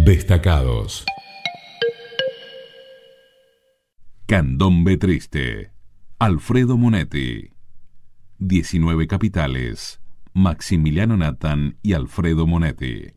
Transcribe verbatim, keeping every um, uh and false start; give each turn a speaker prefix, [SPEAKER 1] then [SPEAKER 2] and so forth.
[SPEAKER 1] Destacados. Candombe Triste, Alfredo Monetti. diecinueve capitales, Maximiliano Nathan y Alfredo Monetti.